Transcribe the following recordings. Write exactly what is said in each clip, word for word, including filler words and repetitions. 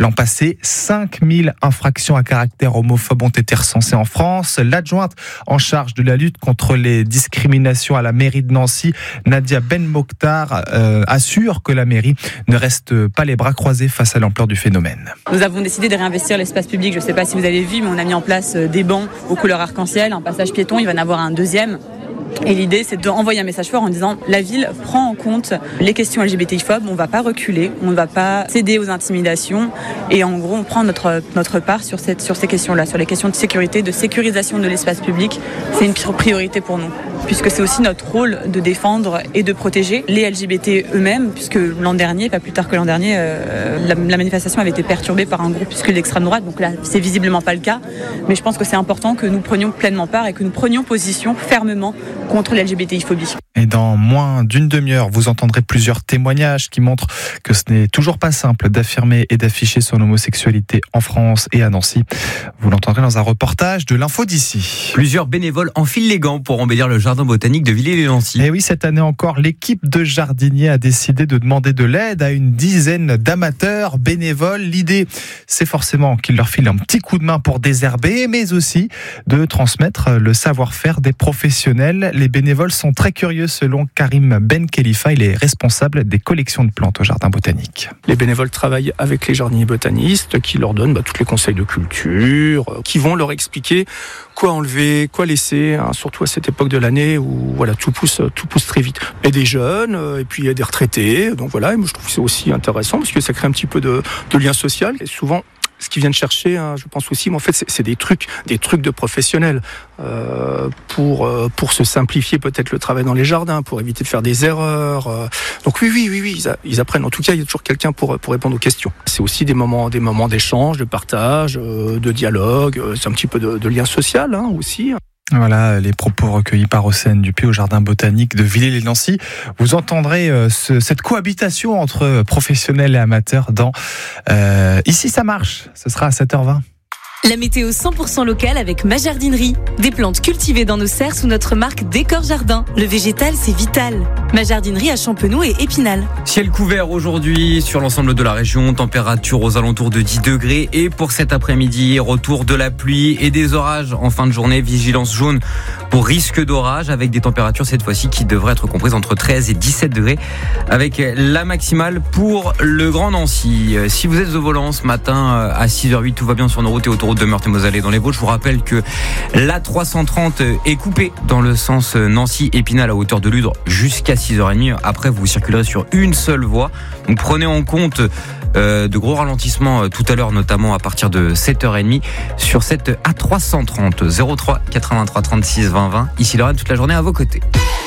L'an passé, cinq mille infractions à caractère homophobe ont été recensées en France. L'adjointe en charge de la lutte contre les discriminations à la mairie de Nancy, Nadia Ben Mokhtar, euh, assure que la mairie ne reste pas les bras croisés face à l'ampleur du phénomène. Nous avons décidé de réinvestir l'espace public. Je ne sais pas si vous avez vu, mais on a mis en place des bancs aux couleurs arc-en-ciel, un passage piéton, il va y en avoir un deuxième. Et l'idée, c'est d'envoyer un message fort en disant la ville prend en compte les questions L G B T I phobes, on ne va pas reculer, on ne va pas céder aux intimidations et en gros, on prend notre, notre part sur, cette, sur ces questions-là, sur les questions de sécurité, de sécurisation de l'espace public. C'est une priorité pour nous, puisque c'est aussi notre rôle de défendre et de protéger les L G B T eux-mêmes, puisque l'an dernier, pas plus tard que l'an dernier, euh, la, la manifestation avait été perturbée par un groupe de l'extrême droite, donc là, c'est visiblement pas le cas. Mais je pense que c'est important que nous prenions pleinement part et que nous prenions position fermement contre l'L G B T I phobie. Et dans moins d'une demi-heure, vous entendrez plusieurs témoignages qui montrent que ce n'est toujours pas simple d'affirmer et d'afficher son homosexualité en France et à Nancy. Vous l'entendrez dans un reportage de l'Info d'ici. Plusieurs bénévoles enfilent les gants pour embellir le jardin botanique de Villers-lès-Nancy. Et oui, cette année encore, l'équipe de jardiniers a décidé de demander de l'aide à une dizaine d'amateurs bénévoles. L'idée, c'est forcément qu'ils leur filent un petit coup de main pour désherber, mais aussi de transmettre le savoir-faire des professionnels. Les bénévoles sont très curieux selon Karim Ben Khalifa, il est responsable des collections de plantes au jardin botanique. Les bénévoles travaillent avec les jardiniers botanistes qui leur donnent bah, tous les conseils de culture, euh, qui vont leur expliquer quoi enlever, quoi laisser, hein, surtout à cette époque de l'année où voilà, tout pousse, tout pousse très vite. Et des jeunes, euh, et puis des retraités, donc voilà, et moi je trouve que c'est aussi intéressant parce que ça crée un petit peu de, de lien social. Et souvent, ce qu'ils viennent chercher, hein, je pense aussi, mais en fait, c'est, c'est des trucs, des trucs de professionnels euh, pour euh, pour se simplifier peut-être le travail dans les jardins, pour éviter de faire des erreurs. Euh. Donc oui, oui, oui, oui, ils, a, ils apprennent. En tout cas, il y a toujours quelqu'un pour pour répondre aux questions. C'est aussi des moments, des moments d'échange, de partage, euh, de dialogue. Euh, c'est un petit peu de, de lien social hein, aussi. Voilà les propos recueillis par Océane Dupé au jardin botanique de Villers-lès-Nancy. Vous entendrez euh, ce, cette cohabitation entre professionnels et amateurs dans euh, Ici ça marche. Ce sera à sept heures vingt. La météo cent pour cent locale avec Ma Jardinerie. Des plantes cultivées dans nos serres sous notre marque Décor Jardin. Le végétal, c'est vital. Ma Jardinerie à Champenoux et Épinal. Ciel couvert aujourd'hui sur l'ensemble de la région. Température aux alentours de dix degrés. Et pour cet après-midi, retour de la pluie et des orages en fin de journée. Vigilance jaune pour risque d'orage avec des températures cette fois-ci qui devraient être comprises entre treize et dix-sept degrés. Avec la maximale pour le Grand Nancy. Si vous êtes au volant ce matin à six heures huit, tout va bien sur nos routes et autoroutes de Meurthe-et-Moselle et dans les Vosges. Je vous rappelle que l'A trois cent trente est coupée dans le sens Nancy-Épinal à hauteur de Ludre jusqu'à six heures trente. Après, vous circulerez sur une seule voie. Donc prenez en compte euh, de gros ralentissements euh, tout à l'heure, notamment à partir de sept heures trente sur cette A trois cent trente. zéro trois quatre-vingt-trois trente-six vingt vingt. Ici Lorraine, toute la journée à vos côtés.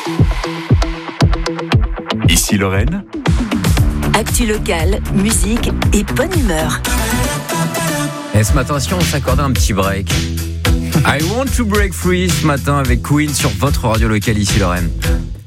Ici Lorraine. Actu locale, musique et bonne humeur. Et ce matin, si on s'accordait un petit break. I want to break free ce matin avec Queen sur votre radio locale ici Lorraine.